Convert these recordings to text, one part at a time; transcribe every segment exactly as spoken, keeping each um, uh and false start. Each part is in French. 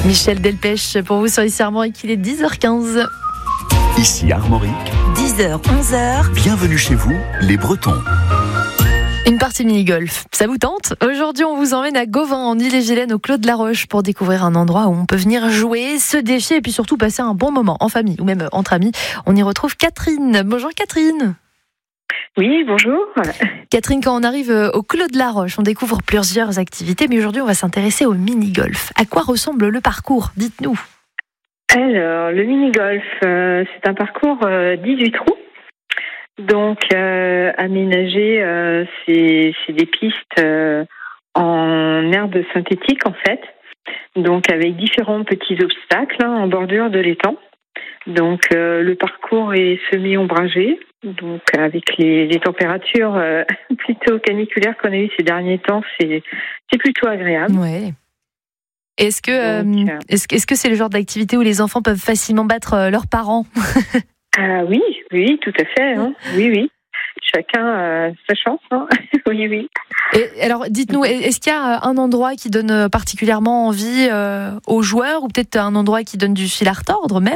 Michel Delpech pour vous sur Ici Armorique, il est dix heures quinze. Ici Armorique, dix heures, onze heures. Bienvenue chez vous, les Bretons. Une partie mini-golf, ça vous tente ? Aujourd'hui, on vous emmène à Gauvin, en Ille-et-Vilaine, au Clos de la Roche, pour découvrir un endroit où on peut venir jouer, se défier et puis surtout passer un bon moment en famille ou même entre amis. On y retrouve Catherine. Bonjour Catherine. Oui, bonjour. Catherine, quand on arrive au Clos de la Roche, on découvre plusieurs activités, mais aujourd'hui, on va s'intéresser au mini-golf. À quoi ressemble le parcours ? Dites-nous. Alors, le mini-golf, euh, c'est un parcours euh, dix-huit trous. Donc, euh, aménagé, euh, c'est, c'est des pistes euh, en herbe synthétique, en fait. Donc, avec différents petits obstacles hein, en bordure de l'étang. Donc, euh, le parcours est semi-ombragé. Donc, avec les, les températures euh, plutôt caniculaires qu'on a eues ces derniers temps, c'est, c'est plutôt agréable. Ouais. Est-ce que, Donc, euh, est-ce, est-ce que c'est le genre d'activité où les enfants peuvent facilement battre euh, leurs parents ? Ah oui, oui, tout à fait. Hein. Oui, oui. Chacun a sa chance. Hein. Oui, oui. Et alors, dites-nous, est-ce qu'il y a un endroit qui donne particulièrement envie euh, aux joueurs ou peut-être un endroit qui donne du fil à retordre même ?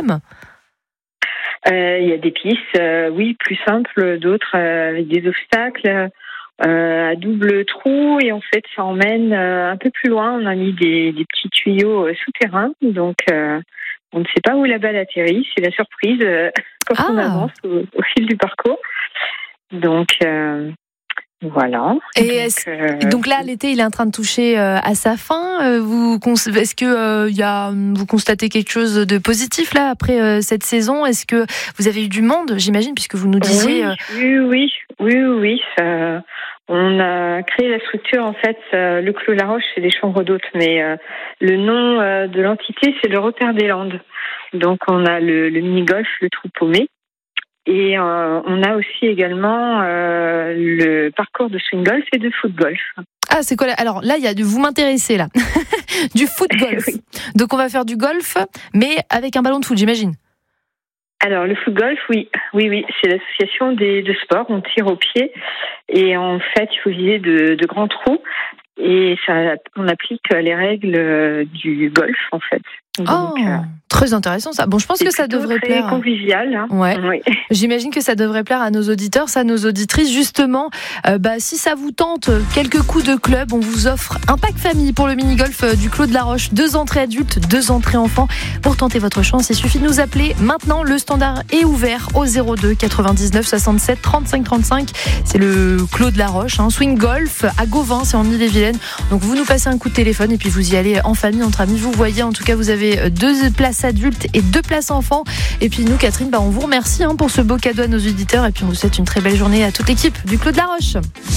Euh, il y a des pistes, euh, oui, plus simples, d'autres euh, avec des obstacles euh, à double trou et en fait, ça emmène euh, un peu plus loin. On a mis des, des petits tuyaux euh, souterrains, donc euh, on ne sait pas où la balle atterrit. C'est la surprise euh, quand ah. on avance au, au fil du parcours. Donc euh, voilà. Et donc, est-ce, euh, donc là, l'été, il est en train de toucher euh, à sa fin. Euh, vous, est-ce que euh, y a, vous constatez quelque chose de positif là après euh, cette saison ? Est-ce que vous avez eu du monde, j'imagine, puisque vous nous disiez. Oui, oui, oui, oui, oui. Ça, on a créé la structure en fait. Euh, le Clos de la Roche, c'est des chambres d'hôtes, mais euh, le nom euh, de l'entité, c'est le Repère des Landes. Donc on a le, le mini-golf, le trou paumé. Et euh, on a aussi également euh, le parcours de swing golf et de foot golf. Ah, c'est quoi là ? Alors là, il y a du, vous m'intéressez là, du foot golf. Oui. Donc on va faire du golf, mais avec un ballon de foot, j'imagine. Alors le foot golf, oui, oui, oui, c'est l'association des de sports. On tire au pied et en fait, il faut viser de, de grands trous et ça, on applique les règles du golf en fait. Donc, oh, euh, très intéressant ça. Bon, je pense que ça devrait plaire. C'est convivial. Hein. Ouais. Oui. J'imagine que ça devrait plaire à nos auditeurs, ça, à nos auditrices. Justement, euh, bah, si ça vous tente, quelques coups de club, on vous offre un pack famille pour le mini-golf du Clos de la Roche. Deux entrées adultes, deux entrées enfants. Pour tenter votre chance, il suffit de nous appeler. Maintenant, le standard est ouvert au zéro deux quatre-vingt-dix-neuf soixante-sept trente-cinq trente-cinq. C'est le Clos de la Roche. Hein. Swing golf à Gauvin, c'est en Ille-et-Vilaine. Donc vous nous passez un coup de téléphone et puis vous y allez en famille, entre amis. Vous voyez, en tout cas, vous avez deux places adultes et deux places enfants. Et puis nous, Catherine, bah, on vous remercie hein, pour ce beau cadeau à nos auditeurs. Et puis on vous souhaite une très belle journée à toute l'équipe du Clos de la Roche.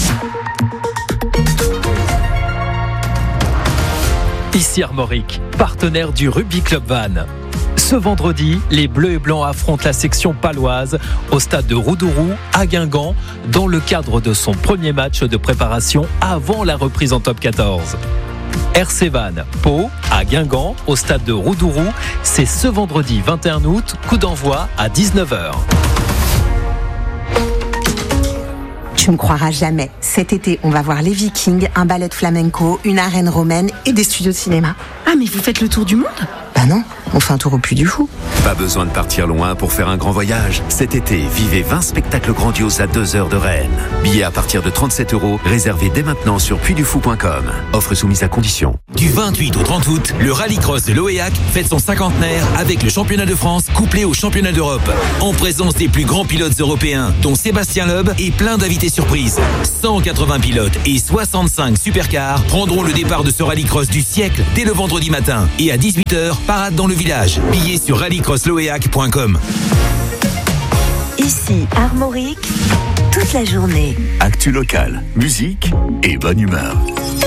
Ici Armorique, partenaire du Rugby Club Vannes. Ce vendredi, les Bleus et Blancs affrontent la section paloise au stade de Roudourou à Guingamp dans le cadre de son premier match de préparation avant la reprise en top quatorze. R C Vannes, Pau, à Guingamp, au stade de Roudourou, c'est ce vendredi vingt et un août, coup d'envoi à dix-neuf heures. Tu ne croiras jamais. Cet été, on va voir les Vikings, un ballet de flamenco, une arène romaine et des studios de cinéma. Ah, mais vous faites le tour du monde ? Bah non, on fait un tour au Puy du Fou. Pas besoin de partir loin pour faire un grand voyage. Cet été, vivez vingt spectacles grandioses à deux heures de Rennes. Billets à partir de trente-sept euros, réservés dès maintenant sur puy du fou point com. Offre soumise à condition. Du vingt-huit au trente août, le rallycross de l'O E A C fête son cinquantenaire avec le championnat de France couplé au championnat d'Europe. En présence des plus grands pilotes européens, dont Sébastien Loeb et plein d'invités surprises. cent quatre-vingts pilotes et soixante-cinq supercars prendront le départ de ce rallycross du siècle dès le vendredi matin. Et à dix-huit heures, parade dans le village. Billets sur rallycross loeac point com. Ici, Armorique, toute la journée. Actu locale, musique et bonne humeur.